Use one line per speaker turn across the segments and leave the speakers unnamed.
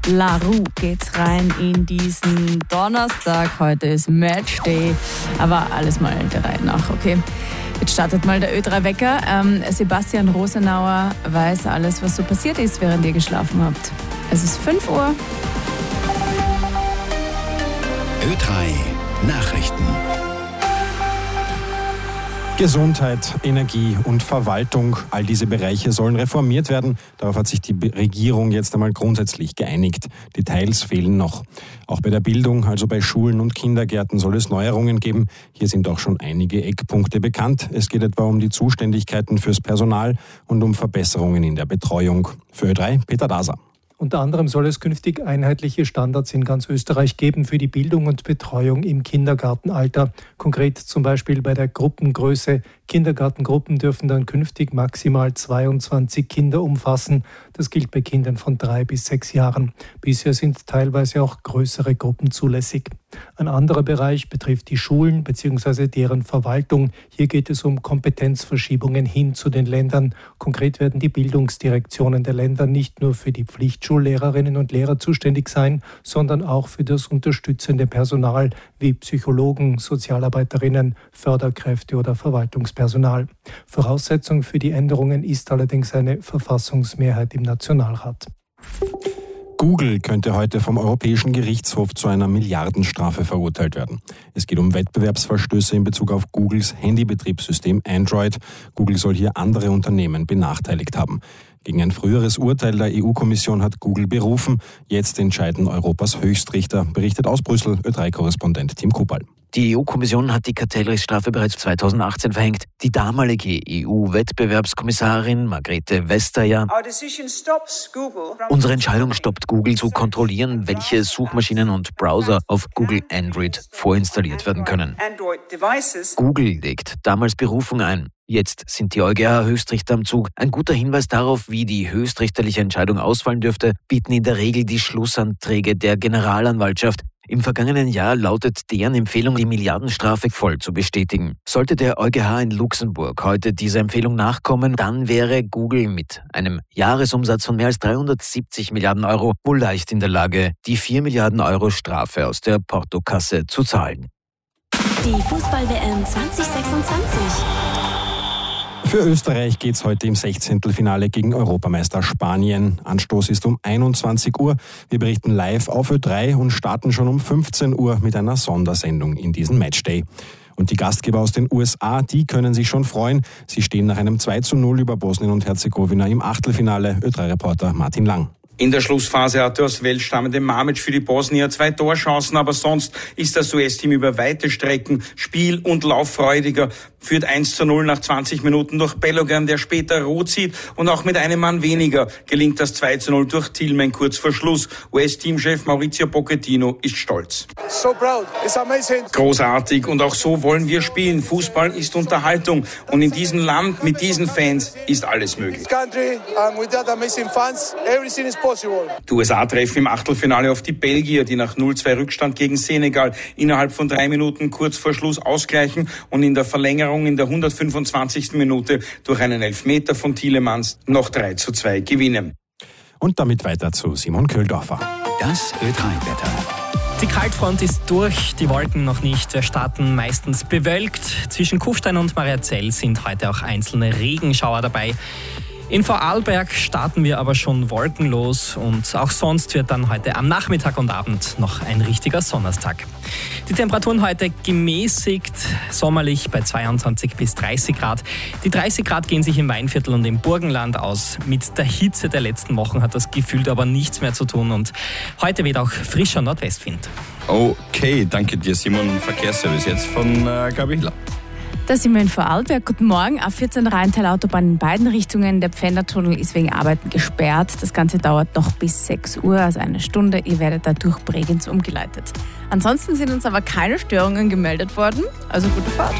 LaRue geht's rein in diesen Donnerstag. Heute ist Matchday, aber alles mal der Reihe nach, okay? Jetzt startet mal der Ö3-Wecker. Sebastian Rosenauer weiß alles, was so passiert ist, während ihr geschlafen habt. Es ist 5 Uhr.
Ö3 Nachrichten.
Gesundheit, Energie und Verwaltung, all diese Bereiche sollen reformiert werden. Darauf hat sich die Regierung jetzt einmal grundsätzlich geeinigt. Details fehlen noch. Auch bei der Bildung, also bei Schulen und Kindergärten, soll es Neuerungen geben. Hier sind auch schon einige Eckpunkte bekannt. Es geht etwa um die Zuständigkeiten fürs Personal und um Verbesserungen in der Betreuung. Für Ö3, Peter Daser.
Unter anderem soll es künftig einheitliche Standards in ganz Österreich geben für die Bildung und Betreuung im Kindergartenalter. Konkret zum Beispiel bei der Gruppengröße. Kindergartengruppen dürfen dann künftig maximal 22 Kinder umfassen. Das gilt bei Kindern von 3 bis 6 Jahren. Bisher sind teilweise auch größere Gruppen zulässig. Ein anderer Bereich betrifft die Schulen bzw. deren Verwaltung. Hier geht es um Kompetenzverschiebungen hin zu den Ländern. Konkret werden die Bildungsdirektionen der Länder nicht nur für die Pflichtschullehrerinnen und Lehrer zuständig sein, sondern auch für das unterstützende Personal wie Psychologen, Sozialarbeiterinnen, Förderkräfte oder Verwaltungspersonal. Voraussetzung für die Änderungen ist allerdings eine Verfassungsmehrheit im Nationalrat.
Google könnte heute vom Europäischen Gerichtshof zu einer Milliardenstrafe verurteilt werden. Es geht um Wettbewerbsverstöße in Bezug auf Googles Handybetriebssystem Android. Google soll hier andere Unternehmen benachteiligt haben. Gegen ein früheres Urteil der EU-Kommission hat Google berufen. Jetzt entscheiden Europas Höchstrichter, berichtet aus Brüssel Ö3-Korrespondent Tim Kupal.
Die EU-Kommission hat die Kartellrechtsstrafe bereits 2018 verhängt. Die damalige EU-Wettbewerbskommissarin Margrethe Vestager: Unsere Entscheidung stoppt Google zu kontrollieren, welche Suchmaschinen und Browser auf Google Android vorinstalliert werden können. Google legt damals Berufung ein. Jetzt sind die EuGH-Höchstrichter am Zug. Ein guter Hinweis darauf, wie die höchstrichterliche Entscheidung ausfallen dürfte, bieten in der Regel die Schlussanträge der Generalanwaltschaft. Im vergangenen Jahr lautet deren Empfehlung, die Milliardenstrafe voll zu bestätigen. Sollte der EuGH in Luxemburg heute dieser Empfehlung nachkommen, dann wäre Google mit einem Jahresumsatz von mehr als 370 Milliarden Euro wohl leicht in der Lage, die 4 Milliarden Euro Strafe aus der Portokasse zu zahlen.
Die Fußball-WM 2026.
Für Österreich geht es heute im 16. Finale gegen Europameister Spanien. Anstoß ist um 21 Uhr. Wir berichten live auf Ö3 und starten schon um 15 Uhr mit einer Sondersendung in diesen Matchday. Und die Gastgeber aus den USA, die können sich schon freuen. Sie stehen nach einem 2:0 über Bosnien und Herzegowina im Achtelfinale. Ö3-Reporter Martin Lang.
In der Schlussphase hatte aus Wels stammende Mamic für die Bosnier 2 Torchancen, aber sonst ist das US-Team über weite Strecken spiel- und lauffreudiger, führt 1:0 nach 20 Minuten durch Bellogan, der später rot sieht, und auch mit einem Mann weniger gelingt das 2:0 durch Tillman kurz vor Schluss. US-Teamchef Maurizio Pochettino ist stolz.
So proud. It's amazing.
Großartig, und auch so wollen wir spielen. Fußball ist Unterhaltung, und in diesem Land mit diesen Fans ist alles möglich.
Country and with that amazing fans, everything is possible.
Die USA treffen im Achtelfinale auf die Belgier, die nach 0:2 Rückstand gegen Senegal innerhalb von 3 Minuten kurz vor Schluss ausgleichen und in der Verlängerung in der 125. Minute durch einen Elfmeter von Tielemans noch 3:2 gewinnen.
Und damit weiter zu Simon Köhldorfer.
Das Ö3-Wetter.
Die Kaltfront ist durch, die Wolken noch nicht. Wir starten meistens bewölkt. Zwischen Kufstein und Mariazell sind heute auch einzelne Regenschauer dabei. In Vorarlberg starten wir aber schon wolkenlos, und auch sonst wird dann heute am Nachmittag und Abend noch ein richtiger Sonntag. Die Temperaturen heute gemäßigt, sommerlich bei 22 bis 30 Grad. Die 30 Grad gehen sich im Weinviertel und im Burgenland aus. Mit der Hitze der letzten Wochen hat das gefühlt aber nichts mehr zu tun, und heute weht auch frischer Nordwestwind.
Okay, danke dir, Simon. Verkehrsservice jetzt von Gabriela.
Da sind wir in Vorarlberg. Guten Morgen. A14 Rheintal-Autobahn in beiden Richtungen. Der Pfändertunnel ist wegen Arbeiten gesperrt. Das Ganze dauert noch bis 6 Uhr, also eine Stunde. Ihr werdet da durch Bregenz umgeleitet. Ansonsten sind uns aber keine Störungen gemeldet worden. Also gute Fahrt.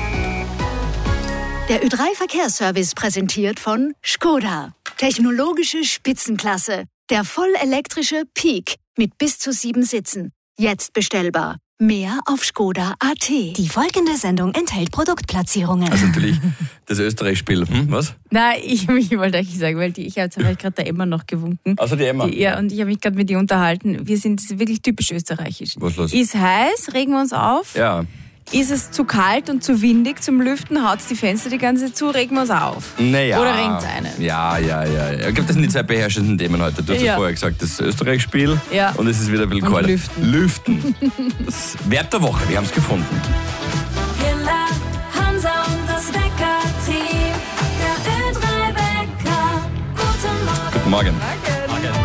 Der Ö3-Verkehrsservice präsentiert von Škoda. Technologische Spitzenklasse. Der vollelektrische Peak mit bis zu 7 Sitzen. Jetzt bestellbar. Mehr auf Skoda.at. Die folgende Sendung enthält Produktplatzierungen.
Also natürlich das Österreich-Spiel. Was?
Nein, ich wollte eigentlich sagen, weil ich habe gerade der Emma noch gewunken.
Also die Emma?
Ja, und ich habe mich gerade mit ihr unterhalten. Wir sind wirklich typisch österreichisch.
Was los?
Ist heiß, regen wir uns auf.
Ja.
Ist es zu kalt und zu windig zum Lüften, haut die Fenster die ganze Zeit zu, regen wir uns auf.
Naja.
Oder regnet es einen?
Ja. Ich glaube, das sind die zwei beherrschenden Themen heute. Du hast ja vorher gesagt, das Österreich-Spiel und es ist wieder ein bisschen kalt. Lüften. Das Wert der Woche, wir haben es gefunden.
Hilla, Hansa und das Wecker-Team. Der Ö3-Wecker. Guten Morgen.
Guten Morgen.